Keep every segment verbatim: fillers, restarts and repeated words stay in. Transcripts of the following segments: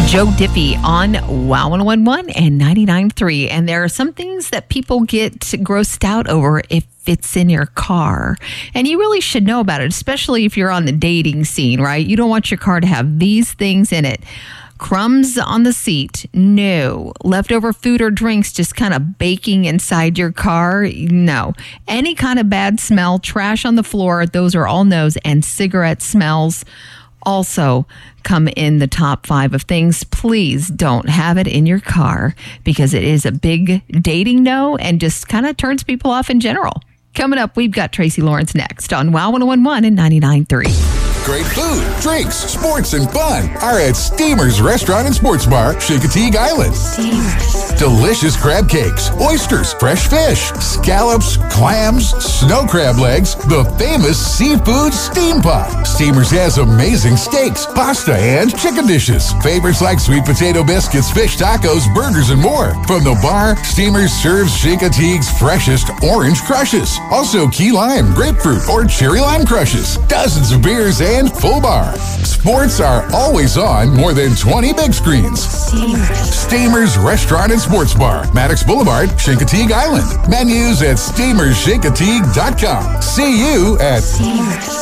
Joe Diffie on Wow one oh one point one and ninety-nine point three. And there are some things that people get grossed out over if it's in your car. And you really should know about it, especially if you're on the dating scene, right? You don't want your car to have these things in it. Crumbs on the seat, no. Leftover food or drinks just kind of baking inside your car, no. Any kind of bad smell, trash on the floor, those are all no's. And cigarette smells also come in the top five of things. Please don't have it in your car because it is a big dating no and just kind of turns people off in general. Coming up, we've got Tracy Lawrence next on Wow one oh one point one and ninety-nine point three. Great food, drinks, sports, and fun are at Steamer's Restaurant and Sports Bar, Chincoteague Island. Steamers. Delicious crab cakes, oysters, fresh fish, scallops, clams, snow crab legs, the famous seafood steam pot. Steamer's has amazing steaks, pasta, and chicken dishes. Favorites like sweet potato biscuits, fish tacos, burgers, and more. From the bar, Steamer's serves Chincoteague's freshest orange crushes. Also key lime, grapefruit, or cherry lime crushes. Dozens of beers and full bar. Sports are always on more than twenty big screens. Steamers. Steamer's Restaurant and Sports Bar, Maddox Boulevard, Chincoteague Island. Menus at steamers chincoteague dot com. See you at Steamers.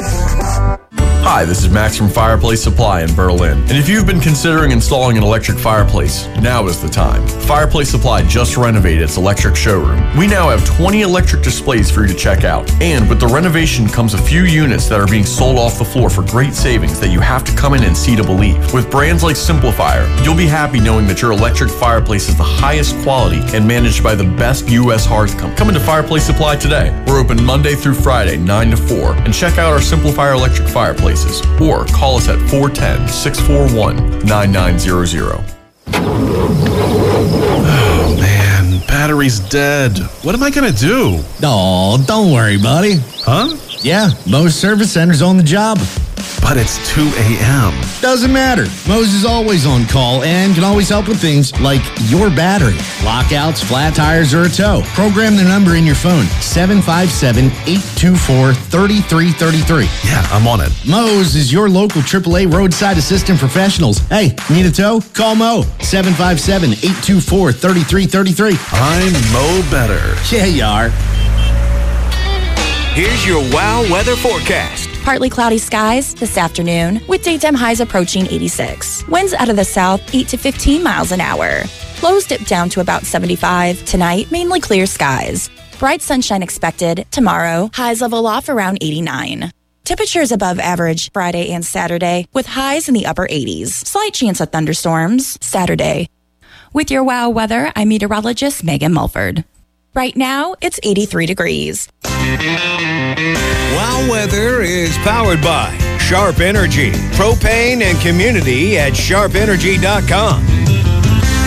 Hi, this is Max from Fireplace Supply in Berlin. And if you've been considering installing an electric fireplace, now is the time. Fireplace Supply just renovated its electric showroom. We now have twenty electric displays for you to check out. And with the renovation comes a few units that are being sold off the floor for great savings that you have to come in and see to believe. With brands like Simplifier, you'll be happy knowing that your electric fireplace is the highest quality and managed by the best U S hearth company. Come into Fireplace Supply today. We're open Monday through Friday, nine to four. And check out our Simplifier electric fireplace. Or call us at four one zero, six four one, nine nine zero zero. Oh, man. Battery's dead. What am I going to do? Oh, don't worry, buddy. Huh? Yeah, Moe's Service Center's on the job. But it's two a.m. Doesn't matter. Moe's is always on call and can always help with things like your battery, lockouts, flat tires, or a tow. Program the number in your phone, seven five seven, eight two four, three three three three. Yeah, I'm on it. Moe's is your local triple A roadside assistant professionals. Hey, need a tow? Call Moe, seven five seven, eight two four, three three three three. I'm Moe Better. Yeah, you are. Here's your Wow weather forecast. Partly cloudy skies this afternoon with daytime highs approaching eighty-six. Winds out of the south eight to fifteen miles an hour. Lows dip down to about seventy-five. Tonight, mainly clear skies. Bright sunshine expected tomorrow. Highs level off around eighty-nine. Temperatures above average Friday and Saturday with highs in the upper eighties. Slight chance of thunderstorms Saturday. With your Wow weather, I'm meteorologist Megan Mulford. Right now, it's eighty-three degrees. Wow weather is powered by Sharp Energy, propane and community at sharp energy dot com.